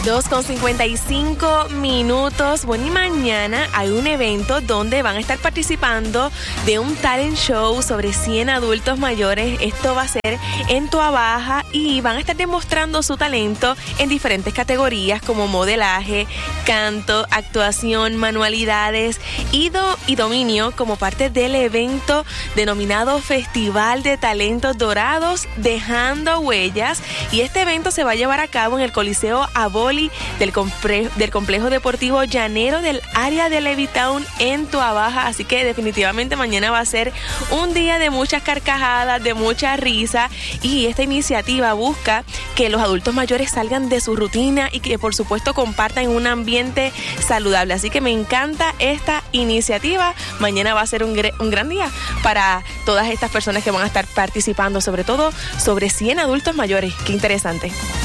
2:55. Bueno, y mañana hay un evento donde van a estar participando de un talent show sobre 100 adultos mayores. Esto va a ser en Toabaja y van a estar demostrando su talento en diferentes categorías como modelaje, canto, actuación, manualidades y dominio como parte del evento denominado Festival de Talentos Dorados Dejando Huellas. Y este evento se va a llevar a cabo en el Coliseo Avoli del Complejo Deportivo Llanero del área de Levittown en Toabaja. Así que definitivamente mañana va a ser un día de muchas carcajadas, de mucha risa, y esta iniciativa busca que los adultos mayores salgan de su rutina y que por supuesto compartan un ambiente saludable. Así que me encanta esta iniciativa. Mañana va a ser un gran día para todas estas personas que van a estar participando, sobre todo sobre 100 adultos mayores. Qué interesante.